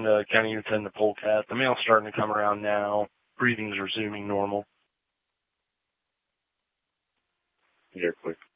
Can't even tend the polecat. The male's starting to come around now. Breathing's resuming normal. Here, quick.